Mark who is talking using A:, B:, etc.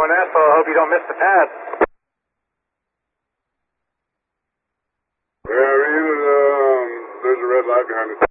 A: asphalt. I hope you don't miss the pad.
B: Yeah, Reed, there's a red light behind us.